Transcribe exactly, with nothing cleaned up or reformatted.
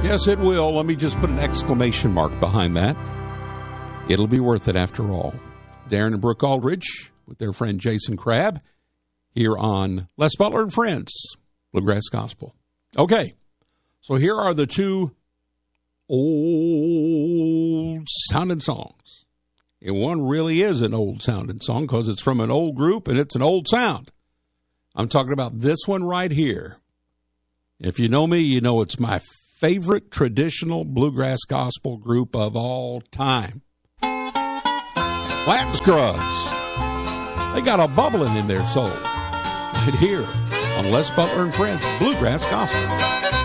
Yes, it will. Let me just put an exclamation mark behind that. It'll be worth it after all. Darren and Brooke Aldridge with their friend Jason Crabb here on Les Butler and Friends, Bluegrass Gospel. Okay, so here are the two old-sounding songs. And one really is an old-sounding song because it's from an old group and it's an old sound. I'm talking about this one right here. If you know me, you know it's my favorite traditional bluegrass gospel group of all time. Latin Scruggs. They got a bubbling in their soul. Right here on Les Butler and Friends, Bluegrass Gospel.